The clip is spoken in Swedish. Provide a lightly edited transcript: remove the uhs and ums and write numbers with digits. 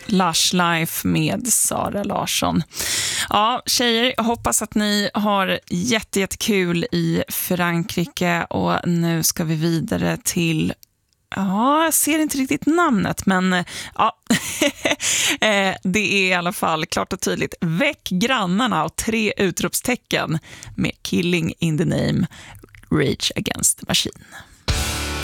Lush Life med Sara Larsson. Ja, tjejer, jag hoppas att ni har jättekul i Frankrike, och nu ska vi vidare till... Ja, jag ser inte riktigt namnet, men ja, det är i alla fall klart och tydligt. Väck grannarna och 3 utropstecken med Killing in the Name, Rage Against the Machine.